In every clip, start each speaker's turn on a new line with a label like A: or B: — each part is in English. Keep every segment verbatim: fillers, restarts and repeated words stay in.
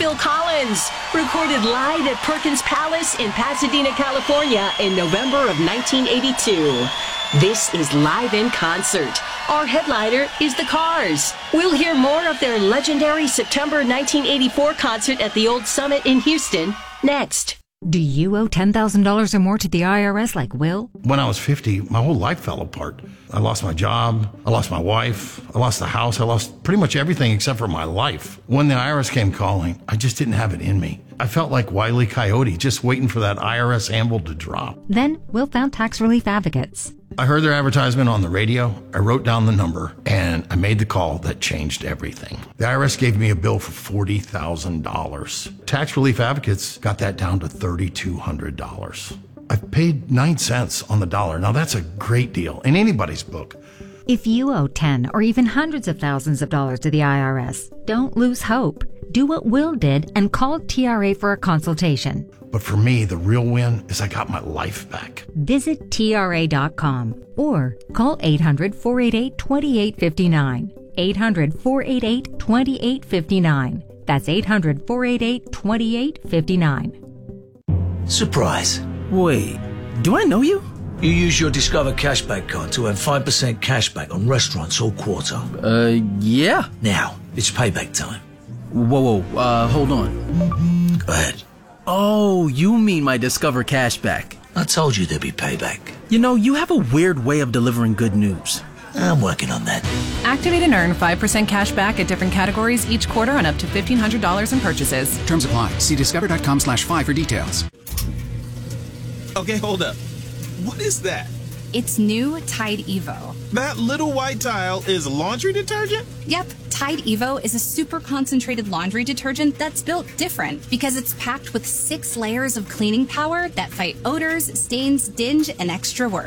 A: Phil Collins, recorded live at Perkins Palace in Pasadena, California in November of nineteen eighty-two. This is Live in Concert. Our headliner is The Cars. We'll hear more of their legendary September nineteen eighty-four concert at the Old Summit in Houston next.
B: Do you owe ten thousand dollars or more to the I R S like Will?
C: When I was fifty, my whole life fell apart. I lost my job, I lost my wife, I lost the house, I lost pretty much everything except for my life. When the I R S came calling, I just didn't have it in me. I felt like Wile E. Coyote, just waiting for that I R S anvil to drop.
B: Then Will found Tax Relief Advocates.
C: I heard their advertisement on the radio, I wrote down the number, and I made the call that changed everything. The I R S gave me a bill for forty thousand dollars. Tax Relief Advocates got that down to three thousand two hundred dollars. I've paid nine cents on the dollar. Now that's a great deal in anybody's book.
B: If you owe ten or even hundreds of thousands of dollars to the I R S, don't lose hope. Do what Will did and call T R A for a consultation.
C: But for me, the real win is I got my life back.
B: Visit T R A dot com or call eight hundred, four eight eight, two eight five nine. eight hundred, four eight eight, two eight five nine. That's eight hundred, four eight eight, two eight five nine.
D: Surprise.
E: Wait, do I know you?
D: You use your Discover Cashback card to earn five percent cashback on restaurants all quarter.
E: Uh, yeah.
D: Now, it's payback time.
E: Whoa, whoa, uh, hold on.
D: Go ahead.
E: Oh, you mean my Discover Cashback.
D: I told you there'd be payback.
E: You know, you have a weird way of delivering good news.
D: I'm working on that.
F: Activate and earn five percent cash back at different categories each quarter on up to fifteen hundred dollars in purchases.
G: Terms apply. See discover.com slash five for details.
H: Okay, hold up. What is that?
I: It's new Tide Evo.
H: That little white tile is laundry detergent?
I: Yep, Tide Evo is a super concentrated laundry detergent that's built different because it's packed with six layers of cleaning power that fight odors, stains, dinge, and extra work.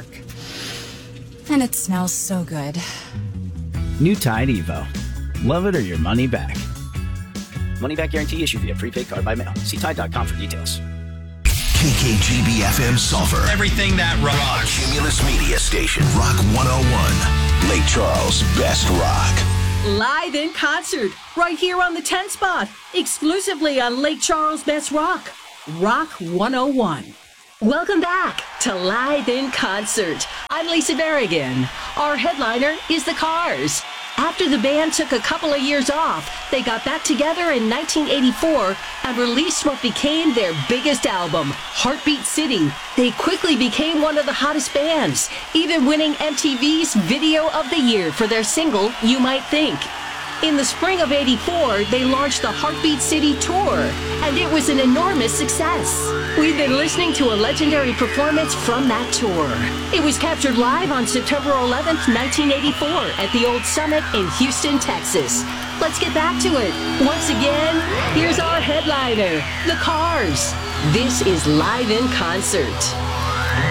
I: And it smells so good.
J: New Tide Evo. Love it or your money back. Money back guarantee issued via prepaid card by mail. See Tide dot com for details.
K: K K G B F M Sulphur.
L: Everything that rocks.
K: Cumulus Media Station. Rock one oh one. Lake Charles' best rock.
A: Live in concert, right here on the ten spot, exclusively on Lake Charles' best rock. Rock one oh one. Welcome back to Live in Concert. I'm Lisa Berrigan. Our headliner is The Cars. After the band took a couple of years off, they got back together in nineteen eighty-four and released what became their biggest album, Heartbeat City. They quickly became one of the hottest bands, even winning M T V's Video of the Year for their single, You Might Think. In the spring of eighty-four, they launched the Heartbeat City Tour, and it was an enormous success. We've been listening to a legendary performance from that tour. It was captured live on September eleventh, nineteen eighty-four at the Old Summit in Houston, Texas. Let's get back to it. Once again, here's our headliner, The Cars. This is Live in Concert.